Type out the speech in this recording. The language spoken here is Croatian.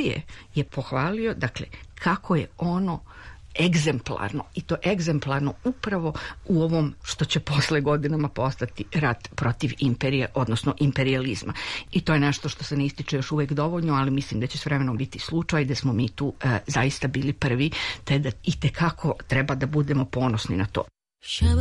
Orlije je pohvalio, dakle, kako je ono egzemplarno, i to egzemplarno upravo u ovom što će posle godinama postati rat protiv imperije, odnosno imperijalizma. I to je nešto što se ne ističe još uvek dovoljno, ali mislim da će s vremenom biti slučaj, da smo mi tu zaista bili prvi, te da itekako treba da budemo ponosni na to.